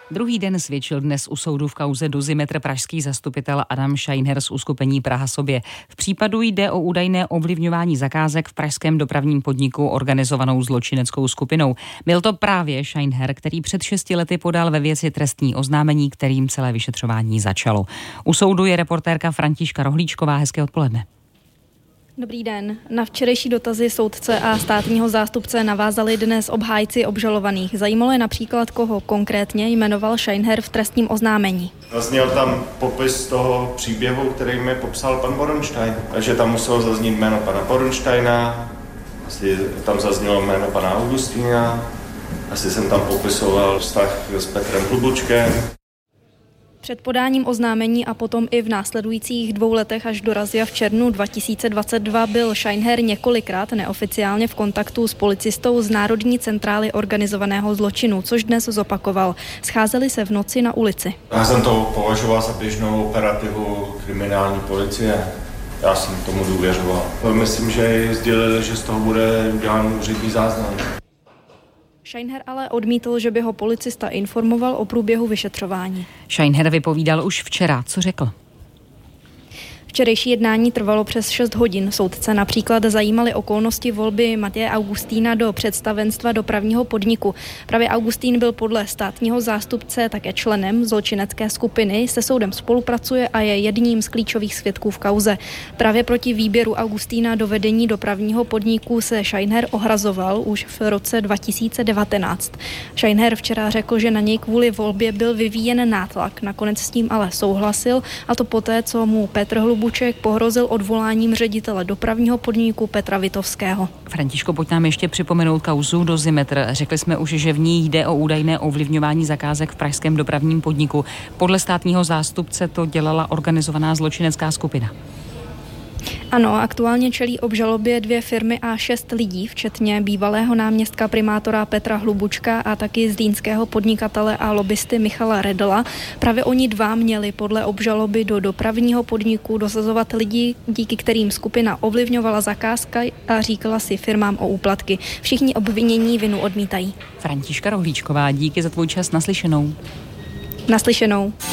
Druhý den svědčil dnes u soudu v kauze Dozimetr pražský zastupitel Adam Scheinher z uskupení Praha sobě. V případu jde o údajné ovlivňování zakázek v pražském dopravním podniku organizovanou zločineckou skupinou. Byl to právě Scheinher, který před 6 lety podal ve věci trestní oznámení, kterým celé vyšetřování začalo. U soudu je reportérka Františka Rohlíčková. Hezké odpoledne. Dobrý den. Na včerejší dotazy soudce a státního zástupce navázali dnes obhájci obžalovaných. Zajímalo je například, koho konkrétně jmenoval Scheinher v trestním oznámení. Zazněl tam popis toho příběhu, který mi popsal pan Bodenstein. Takže tam muselo zaznít jméno pana Bodensteina, asi tam zaznělo jméno pana Augustína, asi jsem tam popisoval vztah s Petrem Hlubučkem. Před podáním oznámení a potom i v následujících 2 letech až do razia v červnu 2022 byl Scheinher několikrát neoficiálně v kontaktu s policistou z Národní centrály organizovaného zločinu, což dnes zopakoval. Scházeli se v noci na ulici. Já jsem to považoval za běžnou operativu kriminální policie. Já jsem tomu důvěřoval. Myslím, že sdělili, že z toho bude udělán úřední záznam. Scheinher ale odmítl, že by ho policista informoval o průběhu vyšetřování. Scheinher vypovídal už včera. Co řekl? Včerejší jednání trvalo přes 6 hodin. Soudce například zajímaly okolnosti volby Matěje Augustína do představenstva dopravního podniku. Právě Augustín byl podle státního zástupce také členem zločinecké skupiny, se soudem spolupracuje a je jedním z klíčových svědků v kauze. Právě proti výběru Augustína do vedení dopravního podniku se Scheinher ohrazoval už v roce 2019. Scheinher včera řekl, že na něj kvůli volbě byl vyvíjen nátlak. Nakonec s tím ale souhlasil, a to poté, co mu Petr Hlubuček pohrozil odvoláním ředitele dopravního podniku Petra Vitovského. Františko, pojď nám ještě připomenout kauzu Dozimetr. Řekli jsme už, že v ní jde o údajné ovlivňování zakázek v pražském dopravním podniku. Podle státního zástupce to dělala organizovaná zločinecká skupina. Ano, aktuálně čelí obžalobě 2 firmy a 6 lidí, včetně bývalého náměstka primátora Petra Hlubučka a taky zlínského podnikatele a lobbysty Michala Redla. Právě oni 2 měli podle obžaloby do dopravního podniku dosazovat lidi, díky kterým skupina ovlivňovala zakázky a říkala si firmám o úplatky. Všichni obvinění vinu odmítají. Františka Rohlíčková, díky za tvůj čas. Naslyšenou. Naslyšenou.